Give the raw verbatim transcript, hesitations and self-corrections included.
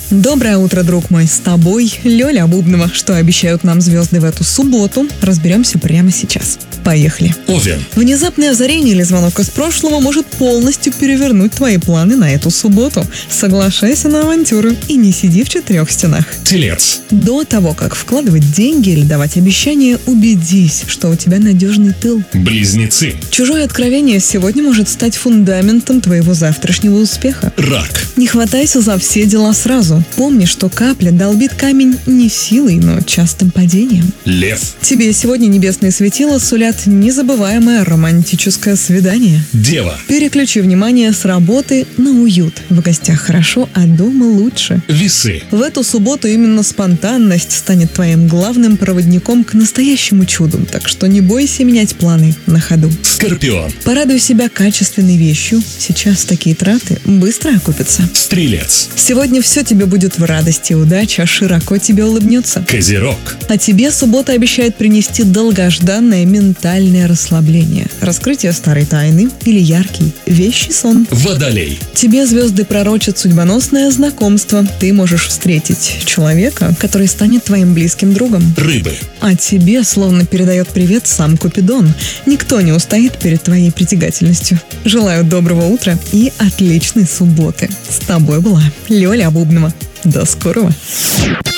Доброе утро, друг мой, с тобой Лёля Бубнова. Что обещают нам звезды в эту субботу, разберемся прямо сейчас. Поехали. Овен. Внезапное озарение или звонок из прошлого может полностью перевернуть твои планы на эту субботу. Соглашайся на авантюры и не сиди в четырех стенах. Телец. До того, как вкладывать деньги или давать обещания, убедись, что у тебя надежный тыл. Близнецы. Чужое откровение сегодня может стать фундаментом твоего завтрашнего успеха. Рак. Не хватайся за все дела сразу. Помни, что капля долбит камень не силой, но частым падением. Лев. Тебе сегодня небесные светила сулят незабываемое романтическое свидание. Дева. Переключи внимание с работы на уют. В гостях хорошо, а дома лучше. Весы. В эту субботу именно спонтанность станет твоим главным проводником к настоящему чуду, так что не бойся менять планы на ходу. Скорпион. Порадуй себя качественной вещью. Сейчас такие траты быстро окупятся. Стрелец. Сегодня все тебе будет в радости и удача, широко тебе улыбнется. Козерог. А тебе суббота обещает принести долгожданное ментальное расслабление, раскрытие старой тайны или яркий, вещий сон. Водолей. Тебе звезды пророчат судьбоносное знакомство. Ты можешь встретить человека, который станет твоим близким другом. Рыбы. А тебе словно передает привет сам Купидон. Никто не устоит перед твоей притягательностью. Желаю доброго утра и отличной субботы. С тобой была Лёля Бубнова. До скорого.